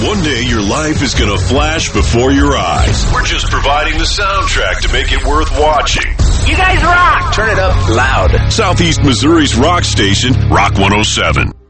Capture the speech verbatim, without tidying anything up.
One day your life is going to flash before your eyes. We're just providing the soundtrack to make it worth watching. You guys rock! Turn it up loud. Southeast Missouri's rock station, Rock one oh seven.